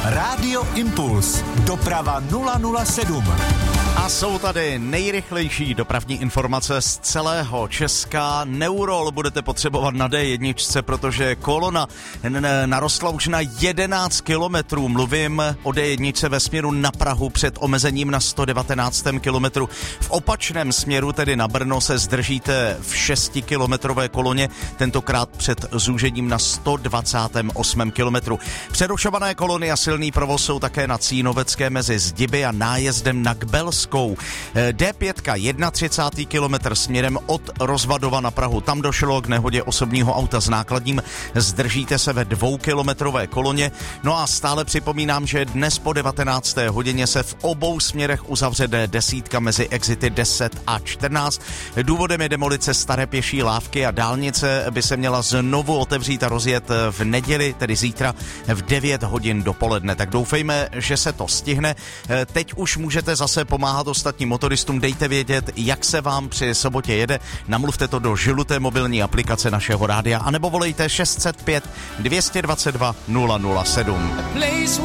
Rádio Impuls. Doprava 007. A jsou tady nejrychlejší dopravní informace z celého Česka. Neurol budete potřebovat na D1, protože kolona narostla už na 11 kilometrů. Mluvím o D1 ve směru na Prahu před omezením na 119 kilometru. V opačném směru, tedy na Brno, se zdržíte v 6kilometrové koloně, tentokrát před zúžením na 128 kilometru. Přerušované kolony a silný provoz jsou také na Cínovecké mezi Zdiby a nájezdem na Kbelskou. D5, 31. kilometr směrem od Rozvadova na Prahu. Tam došlo k nehodě osobního auta s nákladním. Zdržíte se ve 2kilometrové koloně. No a stále připomínám, že dnes po 19. hodině se v obou směrech uzavře D10 mezi exity 10 a 14. Důvodem je demolice staré pěší lávky a dálnice by se měla znovu otevřít a rozjet v neděli, tedy zítra v 9 hodin dopoledne. Tak doufejme, že se to stihne. Teď už můžete zase pomáhat ostatním motoristům. Dejte vědět, jak se vám při sobotě jede. Namluvte to do žluté mobilní aplikace našeho rádia, anebo volejte 605 222 007.